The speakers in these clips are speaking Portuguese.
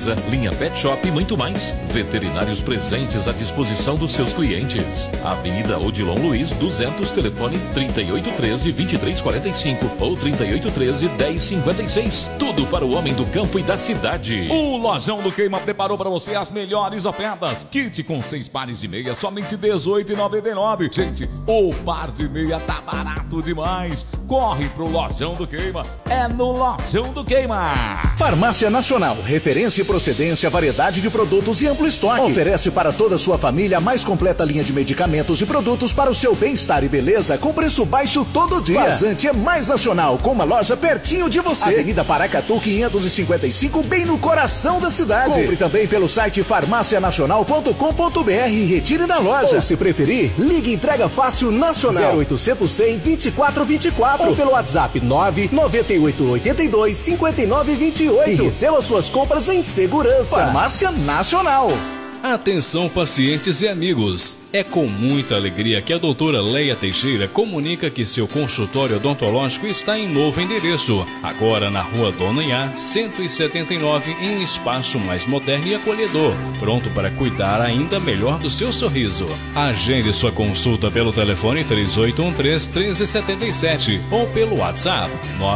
limpeza, linha pet shop e muito mais. Veterinários presentes à disposição dos seus clientes. Avenida Odilon Luiz, 200, telefone 3813-2345 ou 3813-1056. Tudo para o homem do campo e da cidade. O Lojão do Queima preparou para você as melhores ofertas. Kit com 6 pares de meia, somente R$18,99. Gente, o par de meia tá barato demais. Corre pro Lojão do Queima. É no Lojão do Queima. Farmácia Nacional, referência e procedência, variedade de produtos e amplo estoque. Oferece para toda a sua família a mais completa linha de medicamentos e produtos para o seu bem-estar e beleza com preço baixo todo dia. Vazante é mais nacional, com uma loja pertinho de você. Avenida Paracatu 555, bem no coração da cidade. Compre também pelo site farmacianacional.com.br e retire na loja. Ou, se preferir, ligue e entrega fácil nacional 0800 100 2424 ou pelo WhatsApp 99882 5928 e receba suas compras em segurança. Farmácia Nacional. Atenção, pacientes e amigos. É com muita alegria que a doutora Leia Teixeira comunica que seu consultório odontológico está em novo endereço. Agora na Rua Dona Inhá, 179, em um espaço mais moderno e acolhedor. Pronto para cuidar ainda melhor do seu sorriso. Agende sua consulta pelo telefone 3813-1377 ou pelo WhatsApp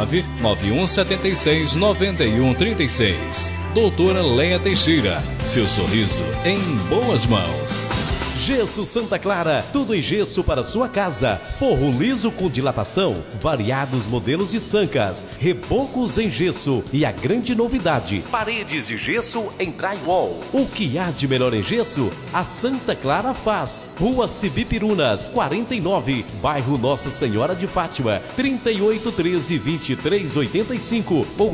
991769136. Doutora Leia Teixeira, seu sorriso em boas mãos. Gesso Santa Clara, tudo em gesso para sua casa. Forro liso com dilatação, variados modelos de sancas, rebocos em gesso e a grande novidade, paredes de gesso em drywall. O que há de melhor em gesso, a Santa Clara faz. Rua Cibipirunas, 49, bairro Nossa Senhora de Fátima, 3813-2385 ou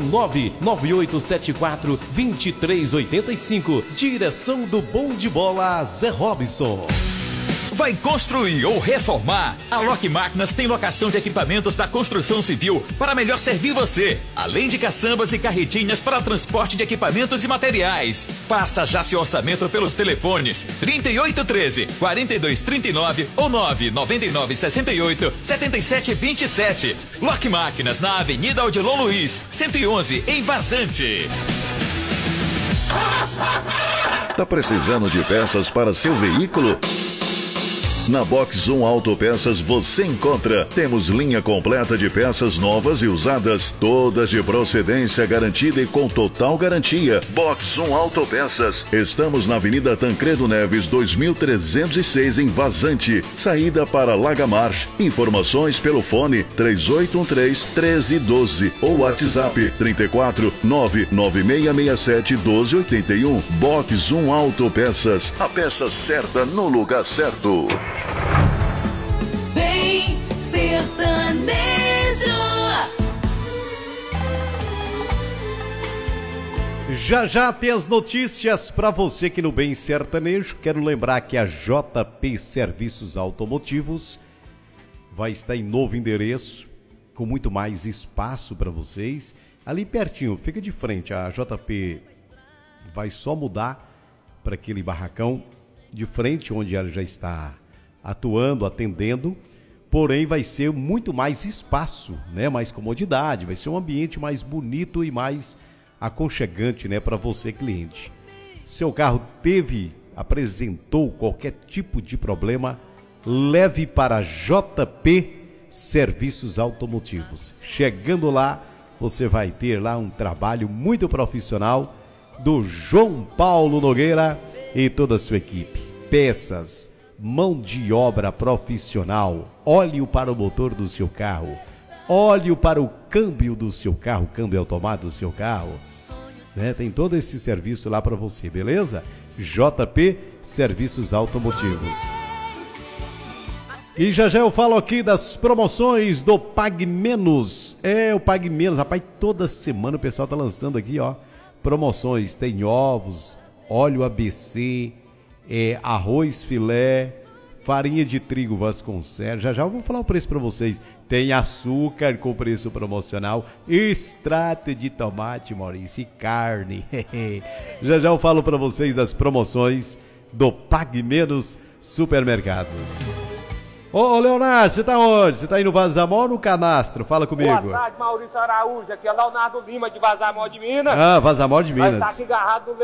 99874-2385. Direção do Bom de Bola, Zé Robson. Vai construir ou reformar? A Lock Máquinas tem locação de equipamentos da construção civil para melhor servir você, além de caçambas e carretinhas para transporte de equipamentos e materiais. Faça já seu orçamento pelos telefones 3813-4239 ou 99968-7727. Lock Máquinas na Avenida Odilon Luiz, 111, em Vazante. Tá precisando de peças para seu veículo? Na Box 1 Autopeças você encontra. Temos linha completa de peças novas e usadas, todas de procedência garantida e com total garantia. Box 1 Autopeças. Estamos na Avenida Tancredo Neves, 2306, em Vazante, saída para Lagamar. Informações pelo fone 3813-1312 ou WhatsApp 34-99667-1281. Box 1 Autopeças. A peça certa no lugar certo. Bem sertanejo. Já tem as notícias para você aqui no Bem Sertanejo. Quero lembrar que a JP Serviços Automotivos vai estar em novo endereço, com muito mais espaço para vocês. Ali pertinho, fica de frente, a JP vai só mudar para aquele barracão de frente onde ela já está atuando, atendendo, porém vai ser muito mais espaço, né? Mais comodidade, vai ser um ambiente mais bonito e mais aconchegante, né? Para você, cliente. Seu carro apresentou qualquer tipo de problema, leve para JP Serviços Automotivos. Chegando lá, você vai ter lá um trabalho muito profissional do João Paulo Nogueira e toda a sua equipe. Peças, mão de obra profissional, óleo para o motor do seu carro, óleo para o câmbio do seu carro, câmbio automático do seu carro, né? Tem todo esse serviço lá para você, beleza? JP Serviços Automotivos. E já eu falo aqui das promoções do Pague Menos. O Pague Menos, rapaz, toda semana o pessoal tá lançando aqui, ó, promoções. Tem ovos, óleo ABC, arroz filé, farinha de trigo Vasconcelos. Já eu vou falar o preço para vocês. Tem açúcar com preço promocional, extrato de tomate, Maurício, e carne. Já eu falo para vocês das promoções do Pague Menos Supermercados. Ô Leonardo, você tá onde? Você tá aí no Vazamó ou no Canastro? Fala comigo. Boa tarde, Maurício Araújo. Aqui é Leonardo Lima, de Vazamó de Minas. Vazamó de Minas. Vai estar aqui agarrado no